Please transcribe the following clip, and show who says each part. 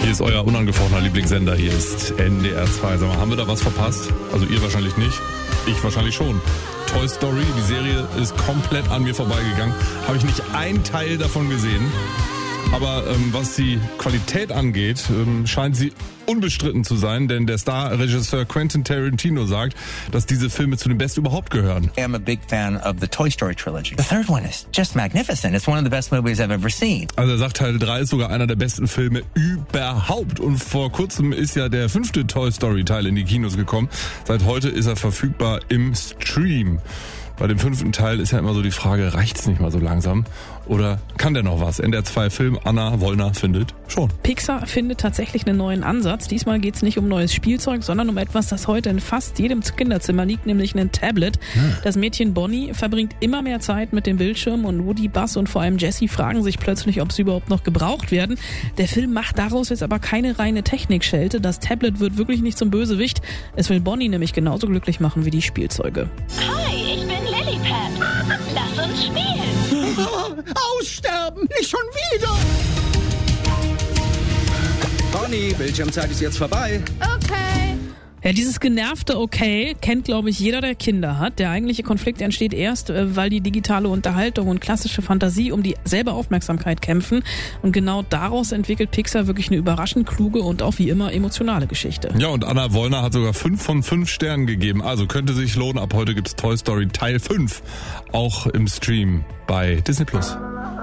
Speaker 1: Hier ist euer unangefochtener Lieblingssender, hier ist NDR 2. Sag mal, haben wir da was verpasst? Also ihr wahrscheinlich nicht, ich wahrscheinlich schon. Toy Story, die Serie ist komplett an mir vorbeigegangen. Habe ich nicht einen Teil davon gesehen. Aber was die Qualität angeht, scheint sie unbestritten zu sein, denn der Star-Regisseur Quentin Tarantino sagt, dass diese Filme zu den besten überhaupt gehören.
Speaker 2: I'm a big fan of the Toy Story trilogy. The third one is just magnificent. It's one of the best movies I've ever seen.
Speaker 1: Also er sagt, Teil 3 ist sogar einer der besten Filme überhaupt. Und vor kurzem ist ja der 5. Toy Story Teil in die Kinos gekommen. Seit heute ist er verfügbar im Stream. Bei dem 5. Teil ist ja immer so die Frage, reicht's nicht mal so langsam? Oder kann der noch was? NDR 2 Film, Anna Wollner findet schon.
Speaker 3: Pixar findet tatsächlich einen neuen Ansatz. Diesmal geht's nicht um neues Spielzeug, sondern um etwas, das heute in fast jedem Kinderzimmer liegt, nämlich ein Tablet. Das Mädchen Bonnie verbringt immer mehr Zeit mit dem Bildschirm und Woody, Buzz und vor allem Jessie fragen sich plötzlich, ob sie überhaupt noch gebraucht werden. Der Film macht daraus jetzt aber keine reine Technikschelte. Das Tablet wird wirklich nicht zum Bösewicht. Es will Bonnie nämlich genauso glücklich machen wie die Spielzeuge.
Speaker 4: Hi, ich bin Lilypad. Lass uns spielen.
Speaker 5: Aussterben! Nicht schon wieder!
Speaker 6: Bonnie, Bildschirmzeit ist jetzt vorbei.
Speaker 4: Okay.
Speaker 3: Ja, dieses genervte Okay kennt, glaube ich, jeder, der Kinder hat. Der eigentliche Konflikt entsteht erst, weil die digitale Unterhaltung und klassische Fantasie um dieselbe Aufmerksamkeit kämpfen. Und genau daraus entwickelt Pixar wirklich eine überraschend kluge und auch wie immer emotionale Geschichte.
Speaker 1: Ja, und Anna Wollner hat sogar 5 von 5 Sternen gegeben. Also könnte sich lohnen. Ab heute gibt's Toy Story Teil 5 auch im Stream bei Disney+.